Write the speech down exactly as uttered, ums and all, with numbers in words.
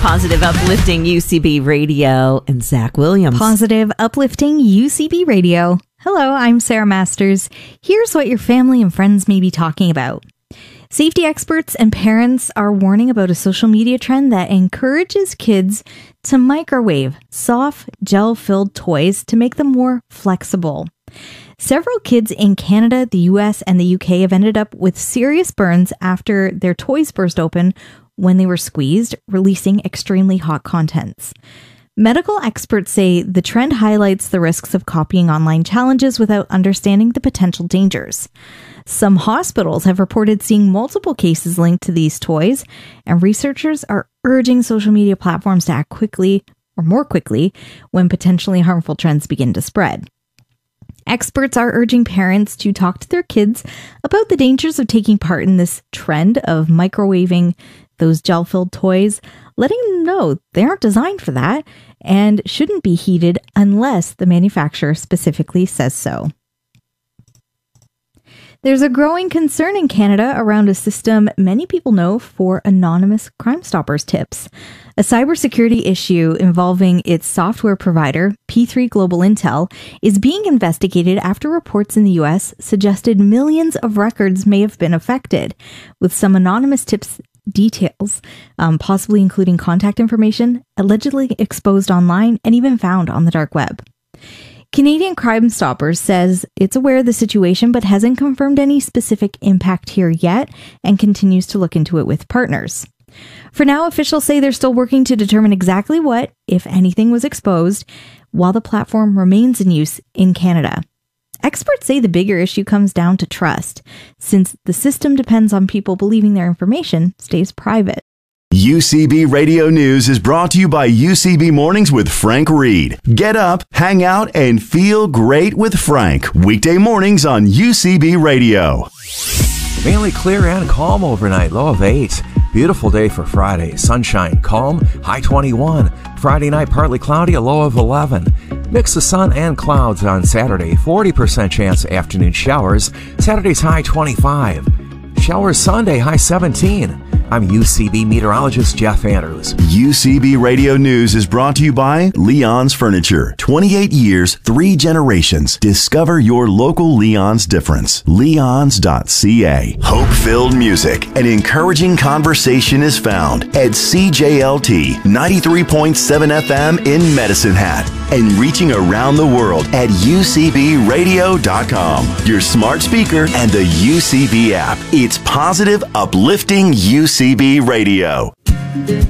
Positive Uplifting U C B Radio and Zach Williams. Positive Uplifting U C B Radio. Hello, I'm Sarah Masters. Here's what your family and friends may be talking about. Safety experts and parents are warning about a social media trend that encourages kids to microwave soft, gel-filled toys to make them more flexible. Several kids in Canada, the U S, and the U K have ended up with serious burns after their toys burst open when they were squeezed, releasing extremely hot contents. Medical experts say the trend highlights the risks of copying online challenges without understanding the potential dangers. Some hospitals have reported seeing multiple cases linked to these toys, and researchers are urging social media platforms to act quickly or more quickly when potentially harmful trends begin to spread. Experts are urging parents to talk to their kids about the dangers of taking part in this trend of microwaving those gel-filled toys, letting them know they aren't designed for that and shouldn't be heated unless the manufacturer specifically says so. There's a growing concern in Canada around a system many people know for anonymous Crime Stoppers tips. A cybersecurity issue involving its software provider, P three Global Intel, is being investigated after reports in the U S suggested millions of records may have been affected, with some anonymous tips details, um, possibly including contact information, allegedly exposed online and even found on the dark web. Canadian Crime Stoppers says it's aware of the situation but hasn't confirmed any specific impact here yet and continues to look into it with partners. For now, officials say they're still working to determine exactly what, if anything, was exposed while the platform remains in use in Canada. Experts say the bigger issue comes down to trust, since the system depends on people believing their information stays private. U C B Radio News is brought to you by U C B Mornings with Frank Reed. Get up, hang out, and feel great with Frank. Weekday mornings on U C B Radio. Mainly clear and calm overnight, low of eight. Beautiful day for Friday. Sunshine, calm, high twenty-one. Friday night, partly cloudy, a low of eleven. Mix of sun and clouds on Saturday. forty percent chance afternoon showers. Saturday's high twenty-five. Showers Sunday, high seventeen. I'm U C B meteorologist Jeff Andrews. U C B Radio News is brought to you by Leon's Furniture. twenty-eight years, three generations. Discover your local Leon's difference. leons dot c a. Hope-filled music and encouraging conversation is found at C J L T ninety-three point seven F M in Medicine Hat and reaching around the world at U C B radio dot com. Your smart speaker and the U C B app. It's positive, uplifting U C B Radio.